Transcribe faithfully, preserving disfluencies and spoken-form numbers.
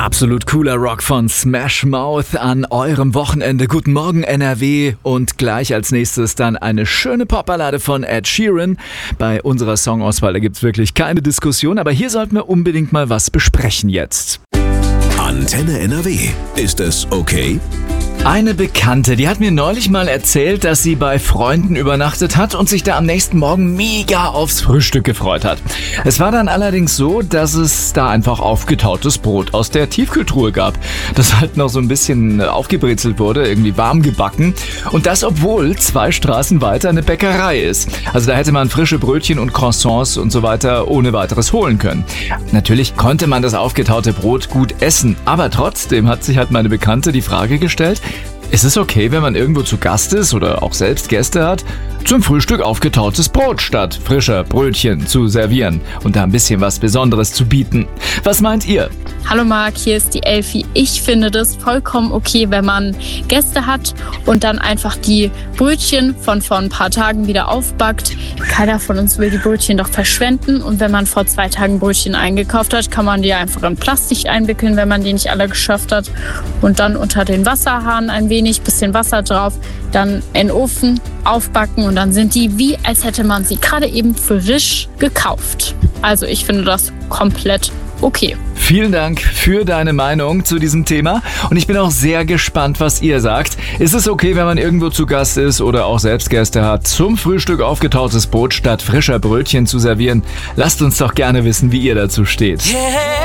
Absolut cooler Rock von Smash Mouth an eurem Wochenende. Guten Morgen N R W und gleich als nächstes dann eine schöne Popballade von Ed Sheeran. Bei unserer Songauswahl, da gibt's wirklich keine Diskussion, aber hier sollten wir unbedingt mal was besprechen jetzt. Antenne N R W. Ist es okay? Eine Bekannte, die hat mir neulich mal erzählt, dass sie bei Freunden übernachtet hat und sich da am nächsten Morgen mega aufs Frühstück gefreut hat. Es war dann allerdings so, dass es da einfach aufgetautes Brot aus der Tiefkühltruhe gab, das halt noch so ein bisschen aufgebrezelt wurde, irgendwie warm gebacken. Und das, obwohl zwei Straßen weiter eine Bäckerei ist. Also da hätte man frische Brötchen und Croissants und so weiter ohne weiteres holen können. Natürlich konnte man das aufgetaute Brot gut essen, aber trotzdem hat sich halt meine Bekannte die Frage gestellt, ist es okay, wenn man irgendwo zu Gast ist oder auch selbst Gäste hat, zum Frühstück aufgetautes Brot statt frischer Brötchen zu servieren und da ein bisschen was Besonderes zu bieten? Was meint ihr? Hallo Marc, hier ist die Elfi. Ich finde das vollkommen okay, wenn man Gäste hat und dann einfach die Brötchen von vor ein paar Tagen wieder aufbackt. Keiner von uns will die Brötchen doch verschwenden und wenn man vor zwei Tagen Brötchen eingekauft hat, kann man die einfach in Plastik einwickeln, wenn man die nicht alle geschafft hat und dann unter den Wasserhahn ein wenig, bisschen Wasser drauf, dann in den Ofen aufbacken und dann sind die wie, als hätte man sie gerade eben frisch gekauft. Also ich finde das komplett okay. Vielen Dank für deine Meinung zu diesem Thema und ich bin auch sehr gespannt, was ihr sagt. Ist es okay, wenn man irgendwo zu Gast ist oder auch selbst Gäste hat, zum Frühstück aufgetautes Brot statt frischer Brötchen zu servieren? Lasst uns doch gerne wissen, wie ihr dazu steht.